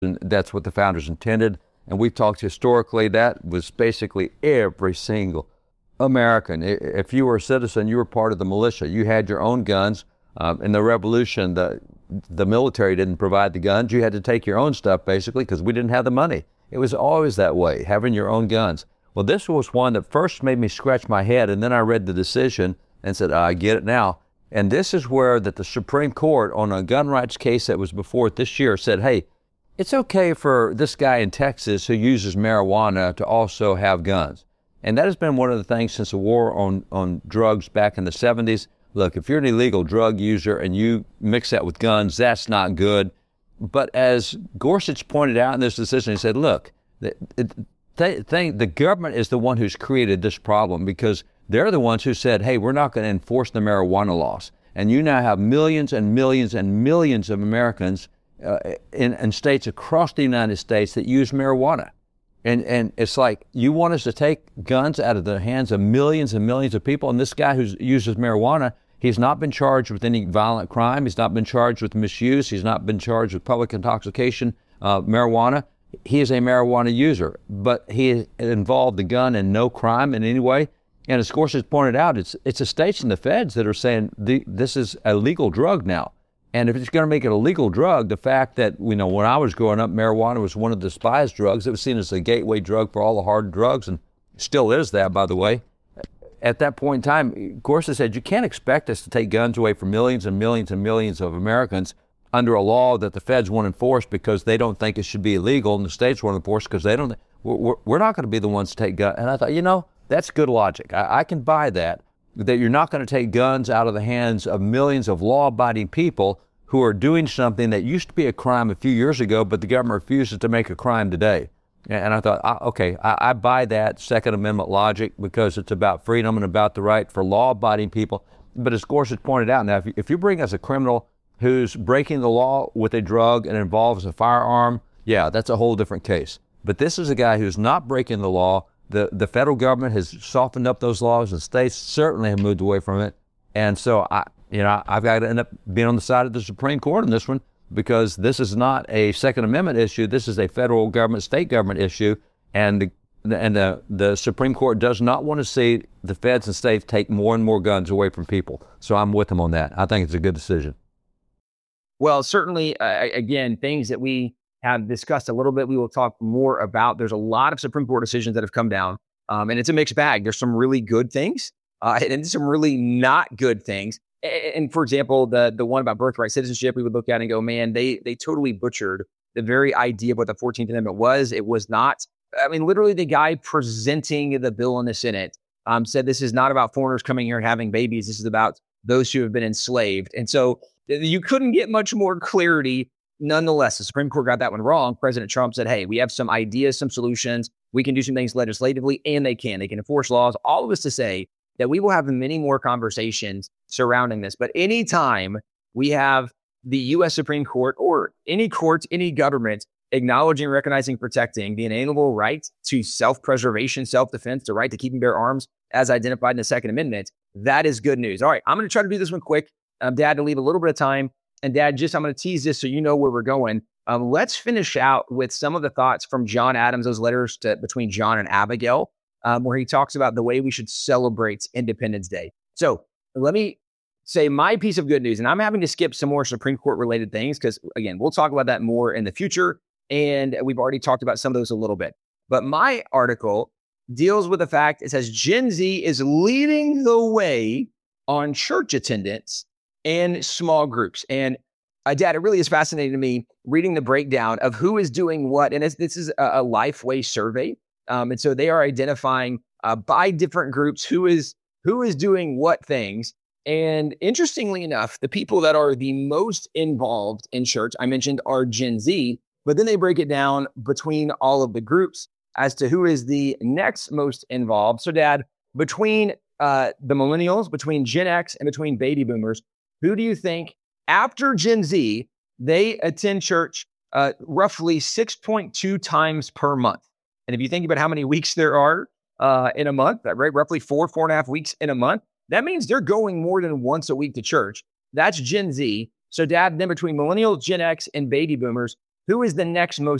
And that's what the founders intended. And we've talked historically, that was basically every single American. If you were a citizen, you were part of the militia. You had your own guns. In the Revolution, the military didn't provide the guns. You had to take your own stuff, basically, because we didn't have the money. It was always that way, having your own guns. Well, this was one that first made me scratch my head, and then I read the decision and said, I get it now. And this is where that the Supreme Court, on a gun rights case that was before it this year, said, hey, it's okay for this guy in Texas who uses marijuana to also have guns. And that has been one of the things since the war on drugs back in the 70s. Look, if you're an illegal drug user and you mix that with guns, that's not good. But as Gorsuch pointed out in this decision, he said, look, the government is the one who's created this problem, because they're the ones who said, hey, we're not going to enforce the marijuana laws. And you now have millions and millions and millions of Americans in states across the United States that use marijuana. And it's like, you want us to take guns out of the hands of millions and millions of people, and this guy who uses marijuana, he's not been charged with any violent crime, he's not been charged with misuse, he's not been charged with public intoxication, marijuana. He is a marijuana user, but he involved the gun in no crime in any way. And as Gorsuch pointed out, it's the states and the feds that are saying this is a legal drug now. And if it's going to make it a legal drug, the fact that, when I was growing up, marijuana was one of the despised drugs. It was seen as a gateway drug for all the hard drugs, and still is that, by the way. At that point in time, Gorsuch said, you can't expect us to take guns away from millions and millions and millions of Americans under a law that the feds won't enforce because they don't think it should be illegal, and the states won't enforce because they don't. We're not going to be the ones to take guns. And I thought, that's good logic. I can buy that you're not going to take guns out of the hands of millions of law-abiding people who are doing something that used to be a crime a few years ago, but the government refuses to make a crime today. And I thought, I buy that Second Amendment logic because it's about freedom and about the right for law-abiding people. But as Gorsuch pointed out, now, if you bring us a criminal who's breaking the law with a drug and involves a firearm, yeah, that's a whole different case. But this is a guy who's not breaking the law. The federal government has softened up those laws, and states certainly have moved away from it. And so I've got to end up being on the side of the Supreme Court on this one, because this is not a Second Amendment issue. This is a federal government, state government issue, and the Supreme Court does not want to see the feds and states take more and more guns away from people. So I'm with them on that. I think it's a good decision. Well, certainly, again, things that we have discussed a little bit, we will talk more about. There's a lot of Supreme Court decisions that have come down, and it's a mixed bag. There's some really good things and some really not good things. And for example, the one about birthright citizenship, we would look at and go, man, they totally butchered the very idea of what the 14th Amendment was. It was not, literally the guy presenting the bill in the Senate said this is not about foreigners coming here and having babies. This is about those who have been enslaved. And so you couldn't get much more clarity. Nonetheless, the Supreme Court got that one wrong. President Trump said, hey, we have some ideas, some solutions. We can do some things legislatively, and they can enforce laws. All of this to say that we will have many more conversations surrounding this. But anytime we have the U.S. Supreme Court or any court, any government acknowledging, recognizing, protecting the inalienable right to self-preservation, self-defense, the right to keep and bear arms as identified in the Second Amendment, that is good news. All right, I'm going to try to do this one quick, Dad, to leave a little bit of time. And Dad, I'm going to tease this so you know where we're going. Let's finish out with some of the thoughts from John Adams, those letters between John and Abigail, where he talks about the way we should celebrate Independence Day. So let me say my piece of good news, and I'm having to skip some more Supreme Court related things because, again, we'll talk about that more in the future. And we've already talked about some of those a little bit. But my article deals with the fact, it says Gen Z is leading the way on church attendance and small groups. And Dad, it really is fascinating to me reading the breakdown of who is doing what. And this is a Lifeway survey. And so they are identifying by different groups who is doing what things. And interestingly enough, the people that are the most involved in church, I mentioned, are Gen Z, but then they break it down between all of the groups as to who is the next most involved. So Dad, between the millennials, between Gen X, and between baby boomers, who do you think after Gen Z, they attend church roughly 6.2 times per month? And if you think about how many weeks there are in a month, right, roughly 4.5 weeks in a month, that means they're going more than once a week to church. That's Gen Z. So Dad, then between millennials, Gen X, and baby boomers, who is the next most